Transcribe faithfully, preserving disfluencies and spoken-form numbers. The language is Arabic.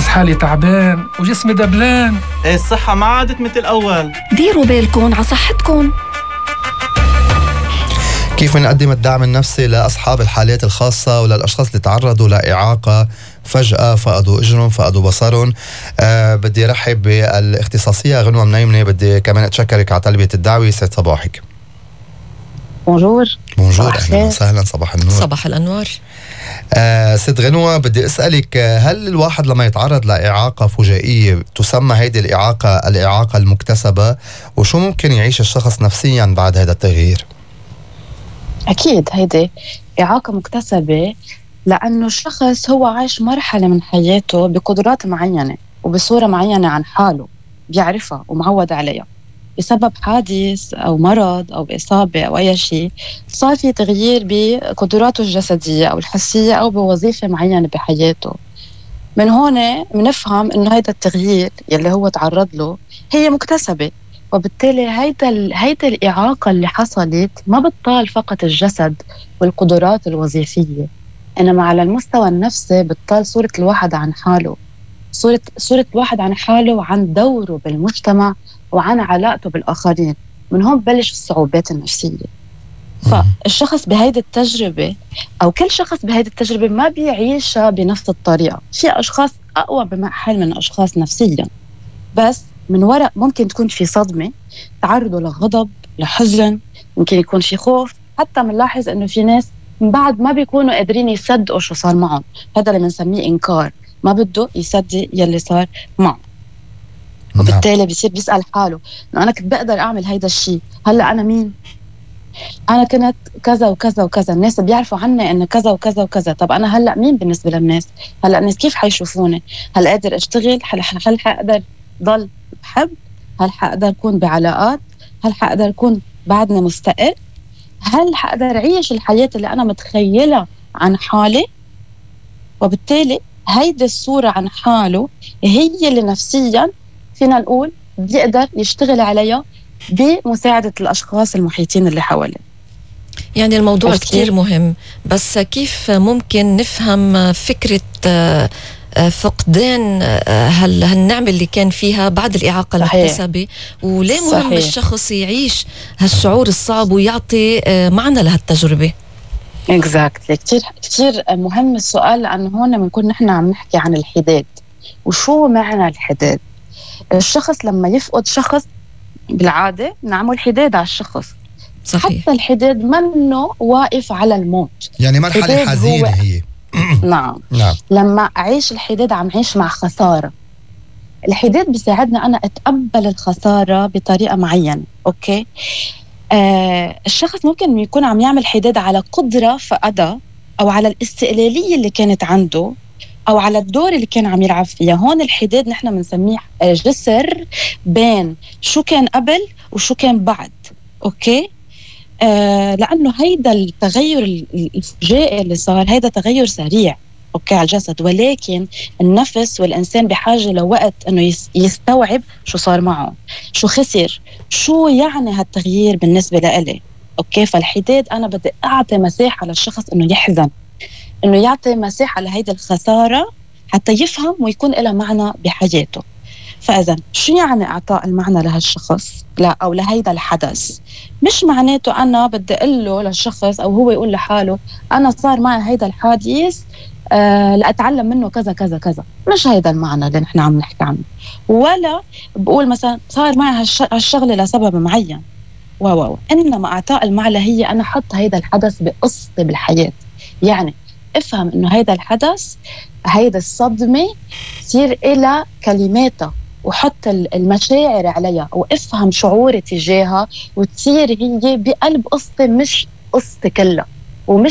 حالي تعبان وجسمي دبلان. ايه الصحة ما عادت مثل الأول. ديروا بالكم على صحتكم. كيف نقدم الدعم النفسي لأصحاب الحالات الخاصة وللأشخاص اللي تعرضوا لإعاقة فجأة، فقدوا إجرهم، فقدوا بصرهم؟ أه بدي رحب بالاختصاصية غنوة منيمنة. بدي كمان أتشكرك على طلبية الدعوة. يسعد صباحك. بونجور. بونجور، أهلا وسهلا، صباح النور. صباح الأنوار. آه ست غنوة، بدي أسألك، هل الواحد لما يتعرض لإعاقة فجائية تسمى هيدي الإعاقة الإعاقة المكتسبة، وشو ممكن يعيش الشخص نفسيا بعد هذا التغيير؟ أكيد هيدي إعاقة مكتسبة، لأنه الشخص هو عايش مرحلة من حياته بقدرات معينة وبصورة معينة عن حاله بيعرفها ومعود عليها. بسبب حادث أو مرض أو إصابة أو أي شيء صار في تغيير بقدراته الجسدية أو الحسية أو بوظيفة معينة بحياته. من هون بنفهم إنه هيدا التغيير يلي هو تعرض له هي مكتسبة، وبالتالي هيدا هيدا الإعاقة اللي حصلت ما بتطال فقط الجسد والقدرات الوظيفية، إنما على المستوى النفسي بتطال صورة الواحد عن حاله، صورة صورة الواحد عن حاله وعن دوره بالمجتمع وعن علاقته بالآخرين. من هون ببلش الصعوبات النفسية. فالشخص بهيدي التجربة أو كل شخص بهيدي التجربة ما بيعيشها بنفس الطريقة. في أشخاص أقوى بمحل من أشخاص نفسيا، بس من وراء ممكن تكون في صدمة، تعرضوا لغضب، لحزن، ممكن يكون في خوف. حتى منلاحظ إنه في ناس من بعد ما بيكونوا قادرين يصدقوا شو صار معهم، هذا اللي بنسميه إنكار، ما بده يصدق يلي صار معه. وبالتالي بيصير بيسأل حاله إنه أنا كنت بقدر أعمل هيدا الشيء، هلأ أنا مين؟ أنا كنت كذا وكذا وكذا، الناس بيعرفوا عني إنه كذا وكذا وكذا، طب أنا هلأ مين بالنسبة للناس؟ هلأ الناس كيف حيشوفوني؟ هل قادر أشتغل؟ هل هل حقدر ضل بحب؟ هل حقدر أكون بعلاقات؟ هل حقدر أكون بعدنا مستقل؟ هل حقدر أعيش الحياة اللي أنا متخيلة عن حالي؟ وبالتالي هيدي الصورة عن حاله هي اللي نفسياً فينا نقول بيقدر يشتغل عليها بمساعدة الأشخاص المحيطين اللي حواليه. يعني الموضوع كتير مهم، بس كيف ممكن نفهم فكرة فقدان هال هالنعمة اللي كان فيها بعد الإعاقة المكتسبة، وليه مهم صحيح. الشخص يعيش هالشعور الصعب ويعطي معنى لهالتجربة؟ exactly. كتير كتير مهم السؤال، لأنه هون بنكون نحن عم نحكي عن الحداد. وشو معنى الحداد؟ الشخص لما يفقد شخص بالعادة نعمل حداد على الشخص. صحيح. حتى الحداد منه واقف على الموت، يعني مرحلة حزينة هي. نعم. نعم. لما أعيش الحداد عم عيش مع خسارة. الحداد بيساعدنا أنا أتقبل الخسارة بطريقة معينة. أوكي. آه الشخص ممكن يكون عم يعمل حداد على قدرة فقدها، أو على الاستقلالية اللي كانت عنده، أو على الدور اللي كان عم يلعب فيها. هون الحداد نحن بنسميه جسر بين شو كان قبل وشو كان بعد. أوكي. آه لأنه هيدا التغير الفجائي اللي صار، هيدا تغير سريع أوكي على الجسد، ولكن النفس والإنسان بحاجة لوقت أنه يستوعب شو صار معه، شو خسر، شو يعني هالتغيير بالنسبة لإلي. أوكي. فالحداد أنا بدي أعطي مساحة للشخص أنه يحزن، أنه يعطي مساحة لهيدا الخسارة حتى يفهم ويكون لها معنى بحياته. فإذا شو يعني إعطاء المعنى لهالشخص لا أو لهيدا الحدث؟ مش معناته أنا بدي أقول له للشخص أو هو يقول لحاله أنا صار معي هيدا الحادث آه لأتعلم منه كذا كذا كذا. مش هيدا المعنى اللي نحن عم نحكي عنه. ولا بقول مثلا صار معي هالشغلة لسبب معين واو. إنما إعطاء المعنى هي أنا حط هيدا الحدث بقصتي بالحياة. يعني افهم إنه هيدا الحدث، هيدا الصدمة تصير إلى كلماتها، وحط المشاعر عليها، وافهم شعوري تجاهها، وتصير هي بقلب قصتي مش قصتي كلها.